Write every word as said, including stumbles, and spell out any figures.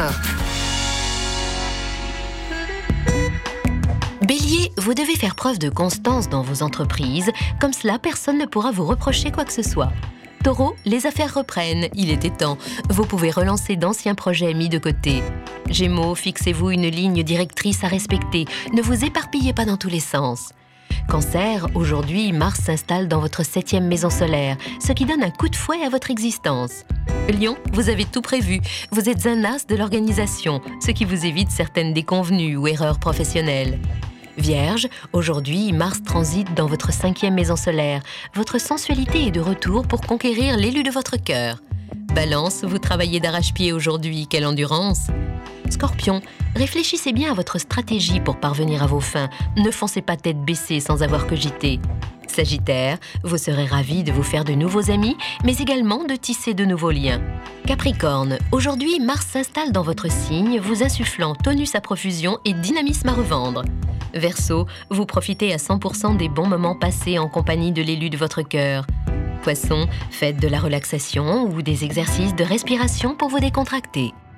d'accord. Bélier, vous devez faire preuve de constance dans vos entreprises, comme cela personne ne pourra vous reprocher quoi que ce soit. Taureau, les affaires reprennent, il était temps. Vous pouvez relancer d'anciens projets mis de côté. Gémeaux, fixez-vous une ligne directrice à respecter, ne vous éparpillez pas dans tous les sens. Cancer, aujourd'hui, Mars s'installe dans votre septième maison solaire, ce qui donne un coup de fouet à votre existence. Lion, vous avez tout prévu, vous êtes un as de l'organisation, ce qui vous évite certaines déconvenues ou erreurs professionnelles. Vierge, aujourd'hui, Mars transite dans votre cinquième maison solaire. Votre sensualité est de retour pour conquérir l'élu de votre cœur. Balance, vous travaillez d'arrache-pied aujourd'hui, quelle endurance! Scorpion, réfléchissez bien à votre stratégie pour parvenir à vos fins. Ne foncez pas tête baissée sans avoir cogité. Sagittaire, vous serez ravi de vous faire de nouveaux amis, mais également de tisser de nouveaux liens. Capricorne, aujourd'hui, Mars s'installe dans votre signe, vous insufflant tonus à profusion et dynamisme à revendre. Verseau, vous profitez à cent pour cent des bons moments passés en compagnie de l'élu de votre cœur. Poisson, faites de la relaxation ou des exercices de respiration pour vous décontracter.